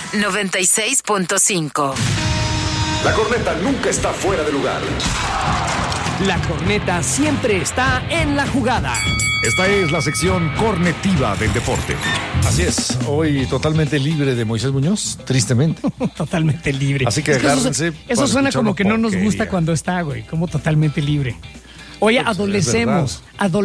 96.5. La corneta nunca está fuera de lugar. La corneta siempre está en la jugada. Esta es la sección cornetiva del deporte. Así es, hoy totalmente libre de Moisés Muñoz, tristemente. Totalmente libre. Así que agárrense. Eso suena como que no nos gusta cuando está, güey, como totalmente libre. Oye, adolecemos,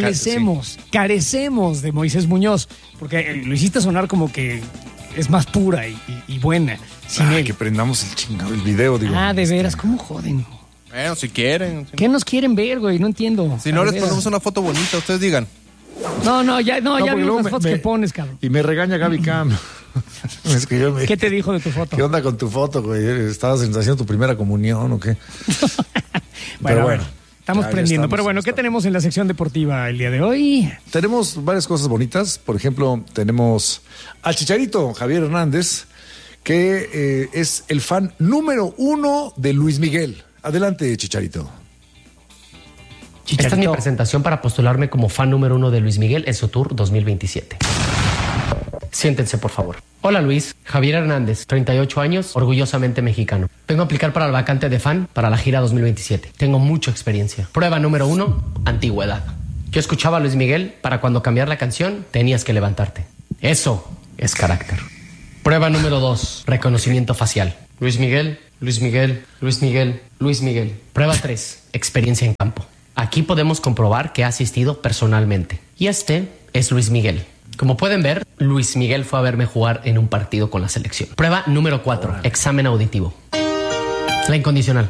carecemos de Moisés Muñoz, porque lo hiciste sonar como que es más pura y buena. Sin él. Que prendamos el video, digo. De veras, ¿cómo joden? Bueno, si quieren. ¿Qué nos quieren ver, güey? No entiendo. Si no les ponemos una foto bonita, ustedes digan. Ya vi las fotos que pones, cabrón. Y me regaña Gaby Cam. Es que ¿Qué te dijo de tu foto? ¿Qué onda con tu foto, güey? ¿Estabas haciendo tu primera comunión o qué? Bueno. Estamos prendiendo. Pero bueno, ¿qué tenemos en la sección deportiva el día de hoy? Tenemos varias cosas bonitas. Por ejemplo, tenemos al Chicharito, Javier Hernández, que es el fan número 1 de Luis Miguel. Adelante, Chicharito. Esta es mi presentación para postularme como fan número 1 de Luis Miguel en su tour 2027. Siéntense, por favor. Hola, Luis. Javier Hernández, 38 años, orgullosamente mexicano. Vengo a aplicar para la vacante de fan para la gira 2027. Tengo mucha experiencia. Prueba número 1, antigüedad. Yo escuchaba a Luis Miguel para cuando cambiar la canción tenías que levantarte. Eso es carácter. Prueba número 2, reconocimiento facial. Luis Miguel, Luis Miguel, Luis Miguel, Luis Miguel. Prueba 3, experiencia en campo. Aquí podemos comprobar que ha asistido personalmente. Y este es Luis Miguel. Como pueden ver, Luis Miguel fue a verme jugar en un partido con la selección. Prueba número 4, examen auditivo. La incondicional.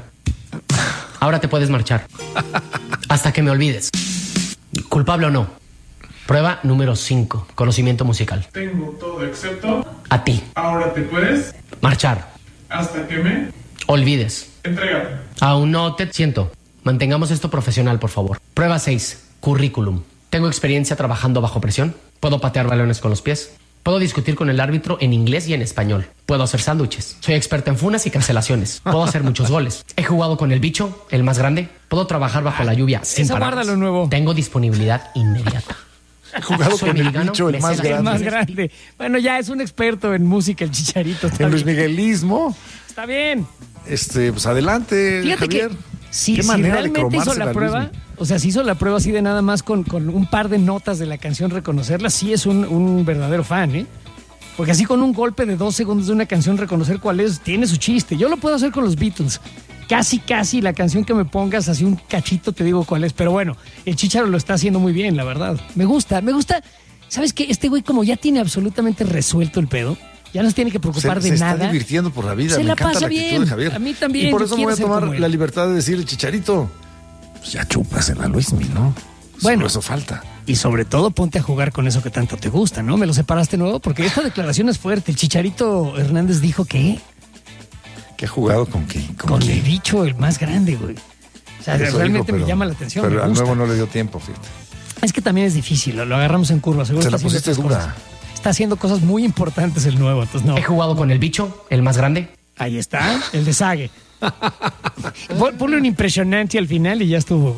Ahora te puedes marchar. Hasta que me olvides. ¿Culpable o no? Prueba número 5, conocimiento musical. Tengo todo excepto... A ti. Ahora te puedes... Marchar. Hasta que me... Olvides. Entrégate. Aún no te siento. Mantengamos esto profesional, por favor. Prueba 6, currículum. Tengo experiencia trabajando bajo presión. Puedo patear balones con los pies. Puedo discutir con el árbitro en inglés y en español. Puedo hacer sándwiches. Soy experta en funas y cancelaciones. Puedo hacer muchos goles. He jugado con el bicho, el más grande. Puedo trabajar bajo la lluvia sin parar. Guárdalo nuevo. Tengo disponibilidad inmediata. He jugado con el bicho, el más grande. El más grande. Bueno, ya es un experto en música, el Chicharito. En Luis Miguelismo. Está bien. Pues adelante, Fíjate Javier. Si realmente hizo la prueba, o sea, si hizo la prueba así de nada más con un par de notas de la canción reconocerla, sí es un verdadero fan, ¿eh? Porque así con un golpe de 2 segundos de una canción reconocer cuál es, tiene su chiste. Yo lo puedo hacer con los Beatles. Casi la canción que me pongas, así un cachito te digo cuál es. Pero bueno, el Chícharo lo está haciendo muy bien, la verdad. Me gusta. ¿Sabes qué? Este güey como ya tiene absolutamente resuelto el pedo, ya no se tiene que preocupar de nada. Se está divirtiendo por la vida. Se me la encanta pasa la actitud bien. de Javier. A mí también. Y por eso me voy a tomar como la libertad de decirle, Chicharito, pues ya chúpasela, Luismi, ¿no? Bueno, eso falta. Y sobre todo ponte a jugar con eso que tanto te gusta, ¿no? ¿Me lo separaste nuevo? Porque esta declaración es fuerte. El Chicharito Hernández dijo que... ¿Que ha jugado con qué? Con el bicho, el más grande, güey. O sea, eso realmente dijo, me llama la atención. Pero al nuevo no le dio tiempo, fíjate. Es que también es difícil, lo agarramos en curva. Seguro se la pusiste dura. Está haciendo cosas muy importantes el nuevo, entonces no. He jugado con el bicho, el más grande. Ahí está, el de Sague. Ponle un impresionante al final y ya estuvo.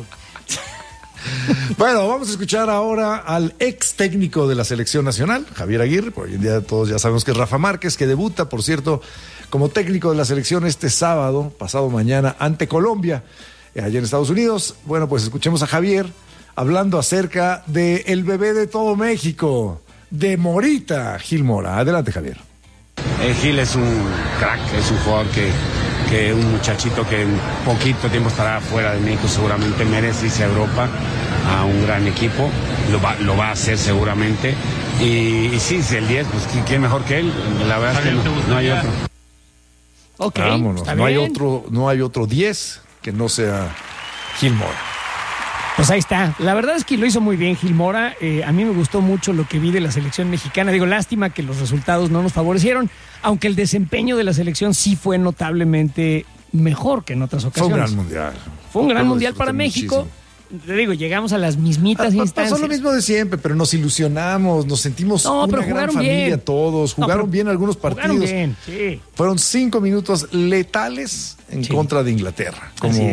Bueno, vamos a escuchar ahora al ex técnico de la selección nacional, Javier Aguirre. Por hoy en día todos ya sabemos que es Rafa Márquez, que debuta, por cierto, como técnico de la selección este sábado, pasado mañana, ante Colombia, allá en Estados Unidos. Bueno, pues escuchemos a Javier hablando acerca de el bebé de todo México, de Morita, Gil Mora. Adelante, Javier. Gil es un crack, es un jugador que un muchachito que en poquito tiempo estará fuera de México, seguramente merece irse a Europa, a un gran equipo, lo va a hacer seguramente. Y sí, si el 10, pues ¿quién mejor que él? La verdad es que no hay otro. Ok, vámonos, no hay otro 10 que no sea Gil Mora. Pues ahí está. La verdad es que lo hizo muy bien Gil Mora. A mí me gustó mucho lo que vi de la selección mexicana. Digo, lástima que los resultados no nos favorecieron, aunque el desempeño de la selección sí fue notablemente mejor que en otras ocasiones. Fue un gran mundial. Fue un gran mundial para México. Te digo, llegamos a las mismitas instancias. Pasó lo mismo de siempre, pero nos ilusionamos, nos sentimos una gran familia bien. Todos. Jugaron bien algunos partidos. Jugaron bien, sí. Fueron 5 minutos letales en contra de Inglaterra. Como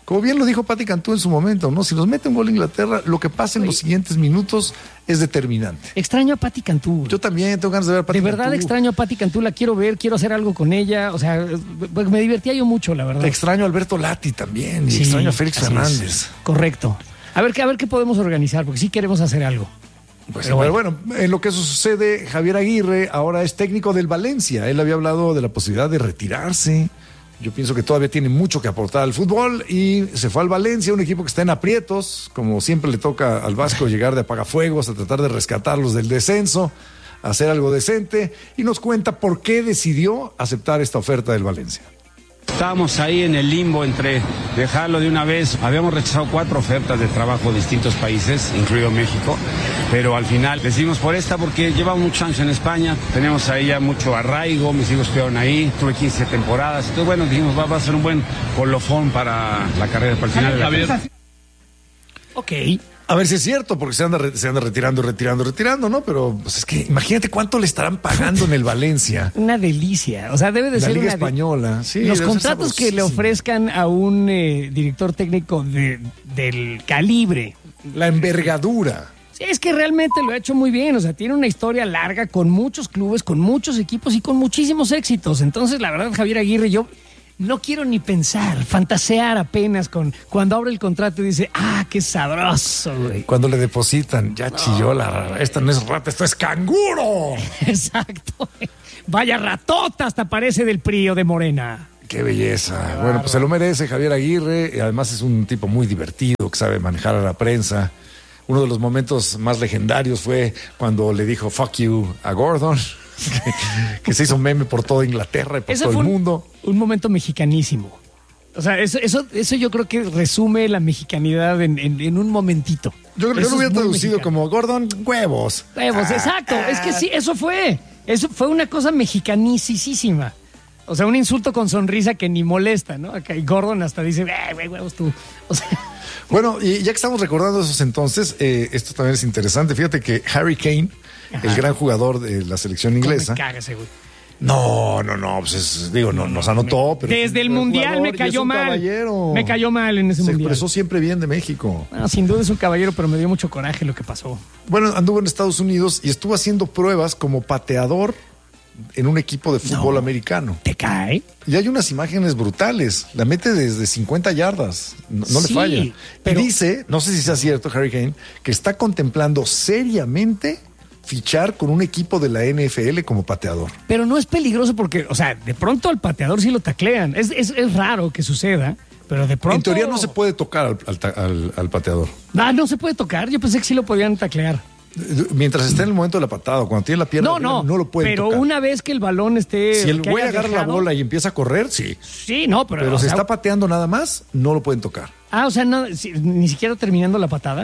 Como bien lo dijo Pati Cantú en su momento, ¿no? Si nos mete un gol Inglaterra, lo que pasa en los siguientes minutos es determinante. Extraño a Pati Cantú. Yo también tengo ganas de ver a Pati Cantú. De verdad extraño a Pati Cantú, la quiero ver, quiero hacer algo con ella. O sea, me divertía yo mucho, la verdad. Extraño a Alberto Lati también, y extraño a Félix Fernández. Correcto. A ver qué podemos organizar, porque sí queremos hacer algo. Pues, pero bueno, en lo que sucede, Javier Aguirre ahora es técnico del Valencia. Él había hablado de la posibilidad de retirarse. Yo pienso que todavía tiene mucho que aportar al fútbol y se fue al Valencia, un equipo que está en aprietos, como siempre le toca al Vasco llegar de apagafuegos a tratar de rescatarlos del descenso, hacer algo decente, y nos cuenta por qué decidió aceptar esta oferta del Valencia. Estábamos ahí en el limbo entre dejarlo de una vez. Habíamos rechazado 4 ofertas de trabajo de distintos países, incluido México, pero al final decidimos por esta porque llevamos muchos años en España, tenemos ahí ya mucho arraigo, mis hijos estuvieron ahí, tuve 15 temporadas, entonces bueno, dijimos va a ser un buen colofón para la carrera, para el final de la carrera. Ok. A ver si es cierto, porque se anda retirando, ¿no? Pero pues es que imagínate cuánto le estarán pagando en el Valencia. Una delicia. O sea, debe de ser la Liga una Española. Sí, los contratos que le ofrezcan a un director técnico del calibre. La envergadura. Sí, es que realmente lo ha hecho muy bien. O sea, tiene una historia larga con muchos clubes, con muchos equipos y con muchísimos éxitos. Entonces, la verdad, Javier Aguirre, yo no quiero ni pensar, fantasear apenas con cuando abre el contrato y dice, qué sabroso, güey. Cuando le depositan, ya chilló la rata. Esta no es rata, esto es canguro. Exacto. Vaya ratota, hasta parece del PRI o de Morena. Qué belleza. Bueno, pues se lo merece Javier Aguirre. Y además es un tipo muy divertido, que sabe manejar a la prensa. Uno de los momentos más legendarios fue cuando le dijo fuck you a Gordon. Que se hizo meme por toda Inglaterra y por todo el mundo. Un momento mexicanísimo. O sea, eso yo creo que resume la mexicanidad en un momentito. Yo lo hubiera traducido como Gordon, huevos. Huevos, exacto. Es que sí, eso fue una cosa mexicanísima. O sea, un insulto con sonrisa que ni molesta, ¿no? Acá, y Gordon hasta dice, huevos tú. O sea. Bueno, y ya que estamos recordando esos entonces, esto también es interesante. Fíjate que Harry Kane, el gran jugador de la selección inglesa. Me caga ese güey. No, pues no nos anotó. Pero desde el Mundial me cayó mal. Caballero. Me cayó mal en ese Mundial. Se expresó siempre bien de México. Bueno, sin duda es un caballero, pero me dio mucho coraje lo que pasó. Bueno, anduvo en Estados Unidos y estuvo haciendo pruebas como pateador en un equipo de fútbol americano. ¿Te cae? Y hay unas imágenes brutales. La mete desde 50 yardas. No le falla. Pero y dice, no sé si sea cierto, Harry Kane, que está contemplando seriamente fichar con un equipo de la NFL como pateador. Pero no es peligroso porque, o sea, de pronto al pateador sí lo taclean. Es raro que suceda, pero de pronto... En teoría no se puede tocar al pateador. No se puede tocar. Yo pensé que sí lo podían taclear. Mientras esté en el momento de la patada, cuando tiene la pierna, no lo puede tocar. Pero una vez que el balón esté... Si el güey agarra la bola y empieza a correr, sí. Sí, no, pero... Pero si está pateando nada más, no lo pueden tocar. O sea, ni siquiera terminando la patada.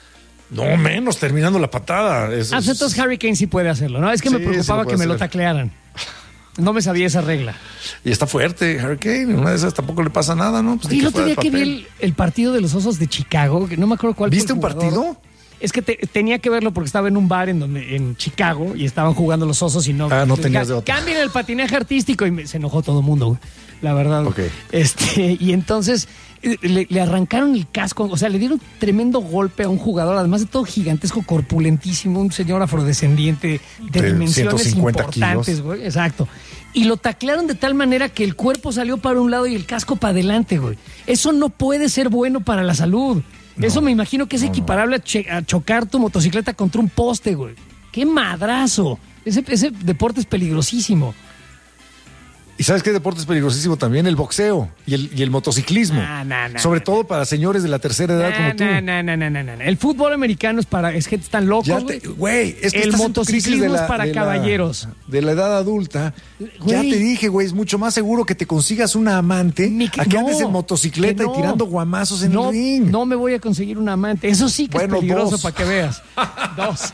No, menos terminando la patada. Entonces Harry Kane sí puede hacerlo, ¿no? Es que me preocupaba que me lo taclearan. No me sabía esa regla. Y está fuerte, Harry Kane. En una de esas tampoco le pasa nada, ¿no? Pues y el otro día que vi el partido de los Osos de Chicago, que no me acuerdo cuál fue. ¿Viste un partido? Es que tenía que verlo porque estaba en un bar en Chicago y estaban jugando los Osos y no... no tenías de otra. Cambien el patinaje artístico y se enojó todo el mundo, la verdad. Okay. Y entonces le arrancaron el casco, o sea, le dieron tremendo golpe a un jugador, además de todo gigantesco, corpulentísimo, un señor afrodescendiente de dimensiones importantes, güey. Exacto. Y lo taclearon de tal manera que el cuerpo salió para un lado y el casco para adelante, güey. Eso no puede ser bueno para la salud. Eso me imagino que es equiparable a chocar tu motocicleta contra un poste, güey. ¡Qué madrazo! Ese deporte es peligrosísimo. ¿Y sabes qué deporte es peligrosísimo también? El boxeo y el motociclismo. Sobre todo para señores de la tercera edad como tú. No. El fútbol americano es gente tan loco, güey. Es que el motociclismo es para caballeros. De la edad adulta. Ya te dije, güey, es mucho más seguro que te consigas una amante a que andes en motocicleta y tirando guamazos en el ring. No me voy a conseguir una amante. Eso sí que es peligroso para que veas. 2.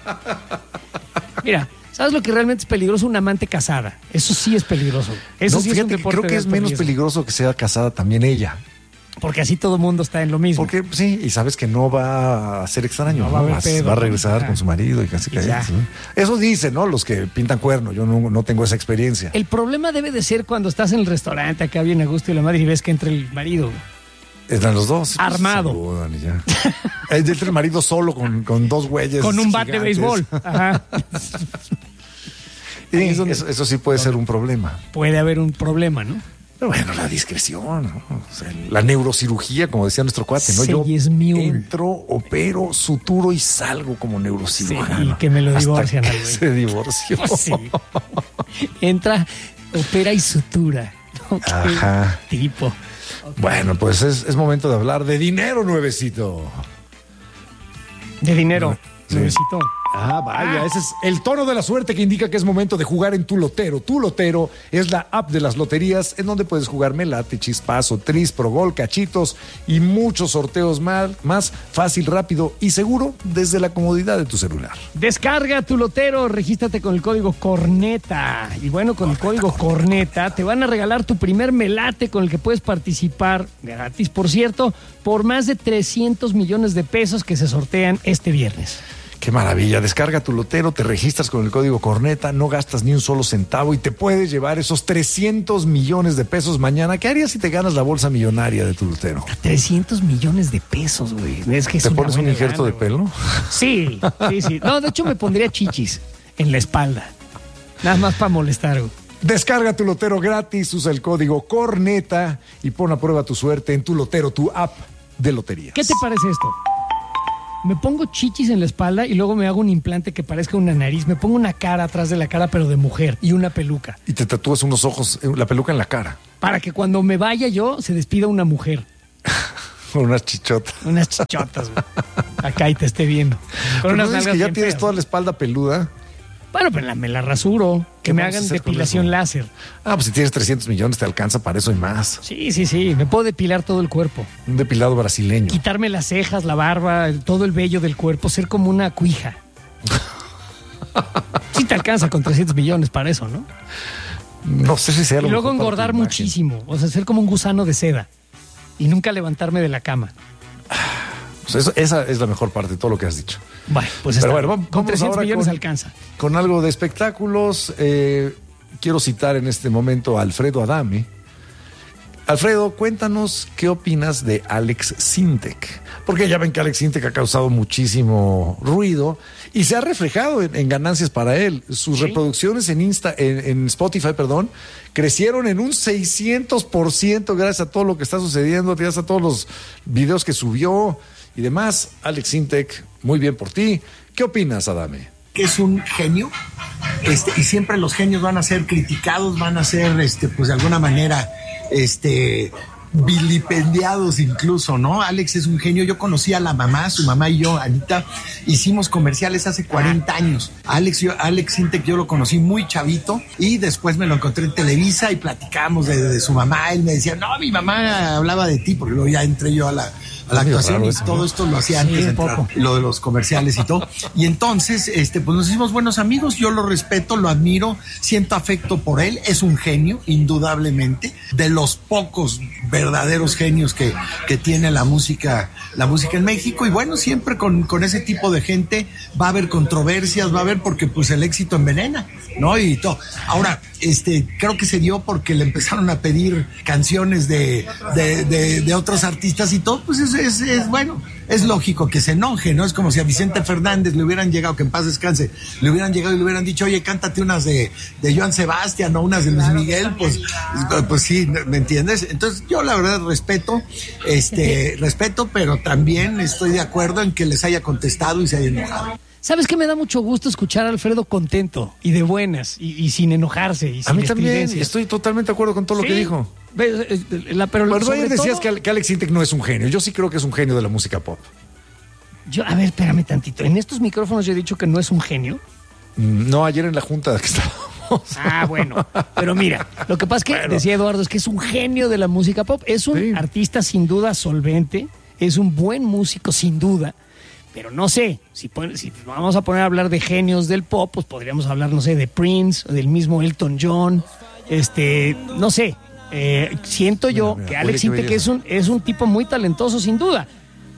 Mira. ¿Sabes lo que realmente es peligroso? Una amante casada. Eso sí es peligroso. Eso sí es un deporte. Creo que es menos peligroso que sea casada también ella. Porque así todo el mundo está en lo mismo. Porque sí, y sabes que no va a ser extraño. Va a regresar con su marido y casi que ya. ¿Sí? Eso dicen, ¿no? Los que pintan cuerno. Yo no tengo esa experiencia. El problema debe de ser cuando estás en el restaurante acá bien a gusto y la madre y ves que entra el marido. Están los dos. Armado. Saludan y ya. Entra el marido solo con dos güeyes. Con un bat de béisbol. Ajá. Y eso sí puede ser un problema. Puede haber un problema, ¿no? Pero bueno, la discreción, ¿no? O sea, la neurocirugía, como decía nuestro cuate, ¿no? Yo entro, opero, suturo y salgo como neurocirujano. Sí, y que me lo divorcian. Hasta que se divorció. Sí. Entra, opera y sutura. Ajá. Tipo. Okay. Bueno, pues es momento de hablar de dinero, nuevecito. De dinero, sí. Nuevecito. Vaya, ese es el tono de la suerte que indica que es momento de jugar en Tu Lotero. Tu Lotero es la app de las loterías en donde puedes jugar Melate, Chispazo, Tris, Pro Gol, Cachitos y muchos sorteos más fácil, rápido y seguro desde la comodidad de tu celular. Descarga Tu Lotero, regístrate con el código Corneta. Y bueno, con el código Corneta te van a regalar tu primer Melate con el que puedes participar gratis, por cierto, por más de 300 millones de pesos que se sortean este viernes. Qué maravilla, descarga Tu Lotero, te registras con el código Corneta, no gastas ni un solo centavo y te puedes llevar esos 300 millones de pesos mañana. ¿Qué harías si te ganas la bolsa millonaria de Tu Lotero? 300 millones de pesos, güey. Es que ¿Te pones un injerto de pelo? Sí. No, de hecho me pondría chichis en la espalda. Nada más para molestar, güey. Descarga Tu Lotero gratis, usa el código Corneta y pon a prueba tu suerte en Tu Lotero, tu app de loterías. ¿Qué te parece esto? Me pongo chichis en la espalda y luego me hago un implante que parezca una nariz. Me pongo una cara atrás de la cara, pero de mujer, y una peluca. Y te tatúas unos ojos, la peluca en la cara. Para que cuando me vaya yo, se despida una mujer. Unas chichotas. Unas chichotas, güey. Acá y te esté viendo. Con unas nalgas que ya tienes toda la espalda peluda. Bueno, pero me la rasuro. Que me hagan depilación láser. Pues si tienes 300 millones te alcanza para eso y más. Sí. Me puedo depilar todo el cuerpo. Un depilado brasileño. Quitarme las cejas, la barba, todo el vello del cuerpo, ser como una cuija. Sí te alcanza con 300 millones para eso, ¿no? No sé si sea lo Y luego mejor engordar muchísimo. O sea, ser como un gusano de seda. Y nunca levantarme de la cama. Pues esa es la mejor parte de todo lo que has dicho. Bueno, pues pero bueno, con 300 millones alcanza. Con algo de espectáculos, quiero citar en este momento a Alfredo Adame. Alfredo, cuéntanos qué opinas de Alex Sintek. Porque ya ven que Alex Sintek ha causado muchísimo ruido y se ha reflejado en ganancias para él. Sus reproducciones en Spotify, crecieron en un 600% gracias a todo lo que está sucediendo, gracias a todos los videos que subió y demás. Alex Sintek, muy bien por ti. ¿Qué opinas, Adame? Que es un genio, y siempre los genios van a ser criticados, van a ser, pues de alguna manera, vilipendiados incluso, ¿no? Alex es un genio. Yo conocí a la mamá, su mamá y yo, Anita, hicimos comerciales hace 40 años. Alex Sintek yo lo conocí muy chavito y después me lo encontré en Televisa y platicamos de su mamá. Él me decía, no, mi mamá hablaba de ti, porque luego ya entré yo a la actuación y todo esto lo hacía antes de entrar, lo de los comerciales y todo. Y entonces, pues nos hicimos buenos amigos. Yo lo respeto, lo admiro, siento afecto por él. Es un genio, indudablemente, de los pocos verdaderos genios que tiene la música en México. Y bueno, siempre con ese tipo de gente va a haber controversias, va a haber, porque pues el éxito envenena, ¿no? Y todo. Ahora, creo que se dio porque le empezaron a pedir canciones de otros artistas y todo. Pues es bueno, es lógico que se enoje, ¿no? Es como si a Vicente Fernández le hubieran llegado, que en paz descanse, le hubieran llegado y le hubieran dicho, oye, cántate unas de Joan Sebastián o unas de Luis Miguel, pues sí, ¿me entiendes? Entonces yo la verdad respeto, pero también estoy de acuerdo en que les haya contestado y se haya enojado. ¿Sabes qué? Me da mucho gusto escuchar a Alfredo contento y de buenas y sin enojarse y sin a mí también, estoy totalmente de acuerdo con todo lo que dijo. Pero ayer decías que Alex Sintek no es un genio. Yo sí creo que es un genio de la música pop. A ver, espérame tantito. En estos micrófonos yo he dicho que no es un genio. No, ayer en la junta que estábamos. Bueno. Pero mira, lo que pasa es que decía Eduardo, es que es un genio de la música pop. Es un artista sin duda solvente. Es un buen músico sin duda. Pero no sé, si vamos a poner a hablar de genios del pop, pues podríamos hablar, no sé, de Prince, o del mismo Elton John, no sé. Siento yo que Alex Sintek es un tipo muy talentoso, sin duda.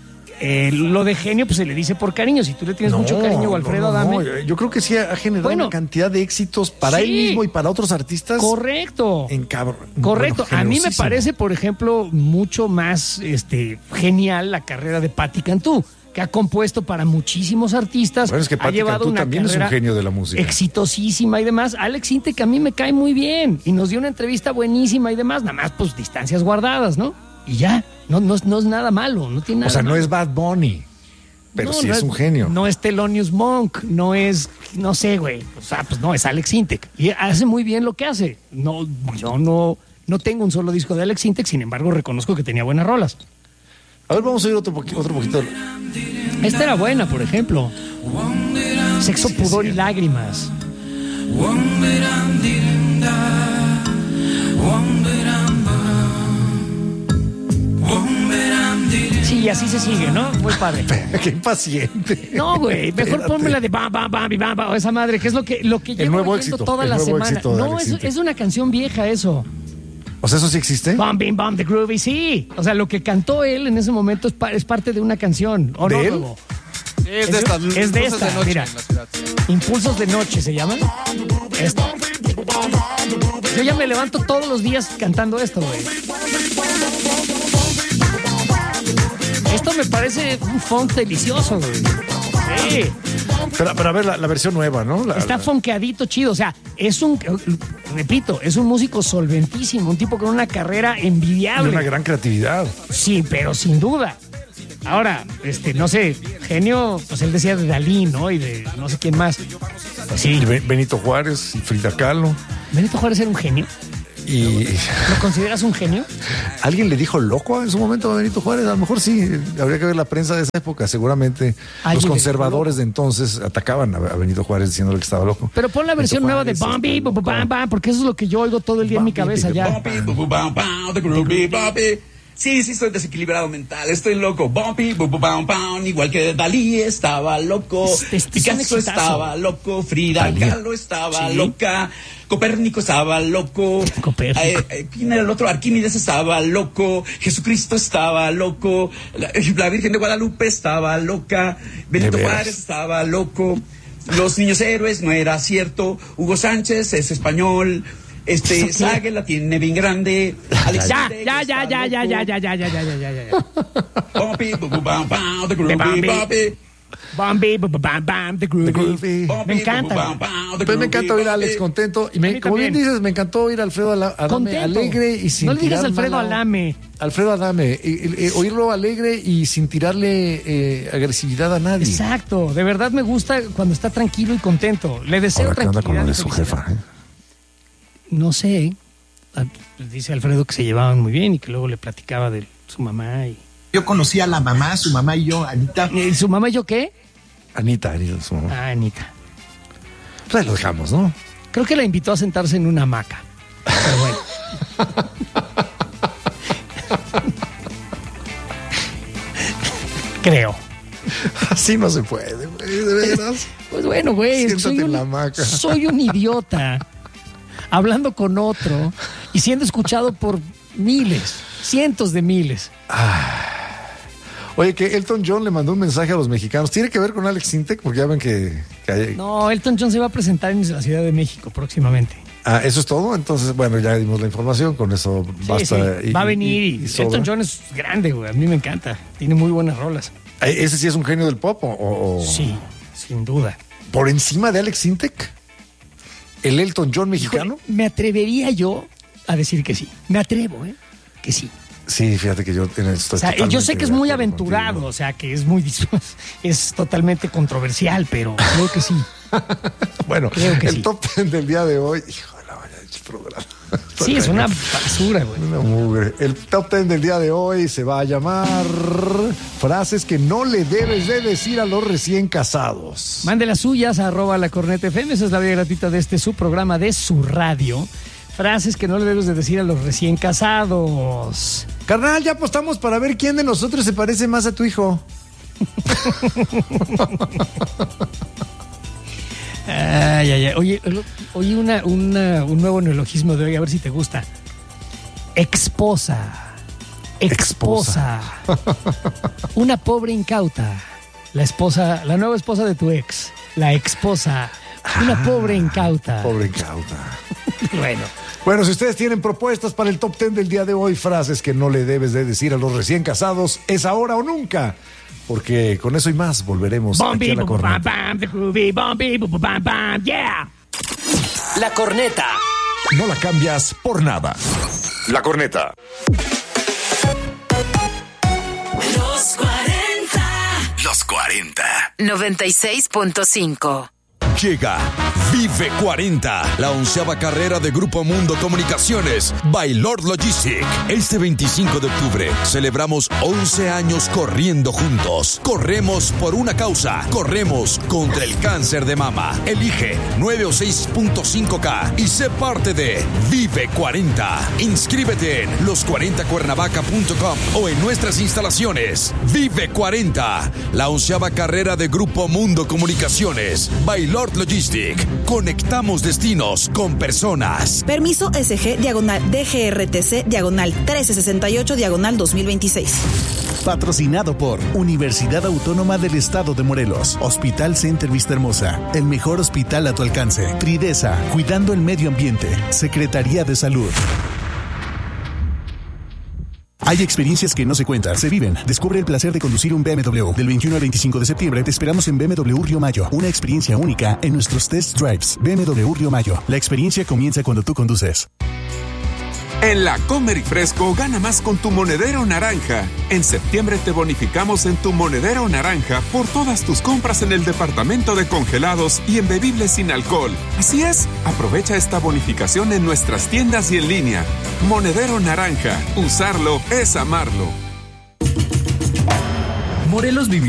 Lo de genio, pues se le dice por cariño. Si tú le tienes mucho cariño a Alfredo Adame. Yo creo que sí ha generado una cantidad de éxitos para él mismo y para otros artistas. Correcto. Correcto. A mí me parece, por ejemplo, mucho más genial la carrera de Patti Cantú, que ha compuesto para muchísimos artistas. Bueno, es que ha llevado Cantú una también carrera es un genio de la música. Exitosísima y demás. Alex Intec a mí me cae muy bien y nos dio una entrevista buenísima y demás. Nada más, pues, distancias guardadas, ¿no? Y ya, no es nada malo, no tiene nada. O sea, no malo. es Bad Bunny, pero sí es un genio. No es Thelonious Monk, no sé, güey. O sea, pues no, es Alex Intec. Y hace muy bien lo que hace. Yo no tengo un solo disco de Alex Intec, sin embargo, reconozco que tenía buenas rolas. A ver, vamos a oír otro poquito. Esta era buena, por ejemplo. Sexo, pudor y lágrimas. Sí, y así se sigue, ¿no? Muy padre. Qué impaciente. No, güey, mejor ponme la de bam, bam, bam, bam, bam, esa madre, que es lo que llevo oyendo toda la semana. No, es una canción vieja eso. O sea, ¿eso sí existe? Bam, bim, bam, the groovy, sí. O sea, lo que cantó él en ese momento es parte de una canción. ¿O ¿De no, él? Luego? Es de esta. Es de esta, de noche mira. en la ciudad, sí. Impulsos de noche se llaman. Esto. Yo ya me levanto todos los días cantando esto, güey. Esto me parece un funk delicioso, güey. Sí. Pero a ver, la versión nueva, ¿no? Está fonqueadito, chido. O sea, repito, es un músico solventísimo, un tipo con una carrera envidiable. Y una gran creatividad. Sí, pero sin duda. Ahora, no sé, genio, pues él decía de Dalí, ¿no? Y de no sé quién más. Pues sí. Y Benito Juárez y Frida Kahlo. ¿Benito Juárez era un genio? ¿Lo consideras un genio? ¿Alguien le dijo loco en su momento a Benito Juárez? A lo mejor sí, habría que ver la prensa de esa época. Seguramente los conservadores de entonces atacaban a Benito Juárez diciéndole que estaba loco. Pero pon la versión nueva de Bombi, Bam, Bam, porque eso es lo que yo oigo todo el día en mi cabeza ya. Sí, estoy desequilibrado mental, estoy loco. Bumpy, bam, bam, igual que Dalí estaba loco. Picasso estaba loco, Frida Kahlo estaba loca, Copérnico estaba loco. ¿Quién era el otro? Arquímedes estaba loco, Jesucristo estaba loco, la Virgen de Guadalupe estaba loca, Benito Juárez estaba loco, los niños héroes no era cierto, Hugo Sánchez es español. Sague la tiene bien grande. Alex Ya. Bumpy, bam, bam, the groovy, Bombi, bam, bam, the groovy. Me encanta. Pues me encanta oír a Alex contento. Y como bien dices, me encantó oír a Alfredo Adame alegre y sin no le digas tirar Alfredo Adame. Alfredo Adame. Oírlo alegre y sin tirarle agresividad a nadie. Exacto. De verdad me gusta cuando está tranquilo y contento. Le deseo tranquilidad. ¿Qué onda con lo de su felicidad. jefa? No sé. Dice Alfredo que se llevaban muy bien y que luego le platicaba de su mamá. Yo conocí a la mamá, su mamá y yo, Anita. ¿Su mamá y yo qué? Anita, su mamá. Ah, Anita. Pues ahí lo dejamos, ¿no? Creo que la invitó a sentarse en una hamaca. Pero bueno. Creo. Así no se puede, güey, de veras. Pues bueno, güey. Siéntate en la hamaca. Soy un idiota. Hablando con otro y siendo escuchado por miles, cientos de miles. Oye, que Elton John le mandó un mensaje a los mexicanos. ¿Tiene que ver con Alex Intec? Porque ya ven que hay... No, Elton John se va a presentar en la Ciudad de México próximamente. ¿Eso es todo? Entonces, bueno, ya dimos la información. Con eso basta. Sí. Va a venir y Elton John es grande, güey. A mí me encanta. Tiene muy buenas rolas. ¿Ese sí es un genio del pop o...? Sí, sin duda. ¿Por encima de Alex Intec? ¿El Elton John mexicano? Híjole, me atrevería yo a decir que sí. Me atrevo, que sí. Sí, fíjate que yo estoy yo sé que es muy aventurado, contigo. O sea, que es totalmente controversial, pero creo que sí. Bueno, el top 10 del día de hoy, hijo de la vaya de programa. Sí, es una basura, güey. Una mugre. El top 10 del día de hoy se va a llamar frases que no le debes de decir a los recién casados. Mande las suyas a @lacornetafm, esa es la vía gratuita de su programa, de su radio. Frases que no le debes de decir a los recién casados. Carnal, ya apostamos para ver quién de nosotros se parece más a tu hijo. Ay. Oye, un nuevo neologismo de hoy, a ver si te gusta. Exposa. Exposa. Una pobre incauta. La nueva esposa de tu ex. La exposa. Una pobre incauta. Pobre incauta. Bueno, si ustedes tienen propuestas para el top 10 del día de hoy, frases que no le debes de decir a los recién casados, es ahora o nunca. Porque con eso y más volveremos aquí a La Corneta. La Corneta. No la cambias por nada. La Corneta. Los 40. 96.5. Llega Vive 40, la 11ª carrera de Grupo Mundo Comunicaciones by Lord Logistic. Este 25 de octubre celebramos 11 años corriendo juntos. Corremos por una causa. Corremos contra el cáncer de mama. Elige 9 o 6.5K y sé parte de Vive 40. Inscríbete en los40cuernavaca.com o en nuestras instalaciones. Vive 40, la 11ª carrera de Grupo Mundo Comunicaciones by Lord Logistic. Conectamos destinos con personas. Permiso SG/DGRTC/1368/2026. Patrocinado por Universidad Autónoma del Estado de Morelos, Hospital Center Vistahermosa, el mejor hospital a tu alcance. Tridesa, cuidando el medio ambiente. Secretaría de Salud. Hay experiencias que no se cuentan, se viven. Descubre el placer de conducir un BMW. Del 21 al 25 de septiembre te esperamos en BMW Río Mayo. Una experiencia única en nuestros test drives. BMW Río Mayo. La experiencia comienza cuando tú conduces. En la Comer y Fresco gana más con tu monedero naranja. En septiembre te bonificamos en tu monedero naranja por todas tus compras en el departamento de congelados y en bebibles sin alcohol. Así es, aprovecha esta bonificación en nuestras tiendas y en línea. Monedero naranja, usarlo es amarlo. Morelos vivió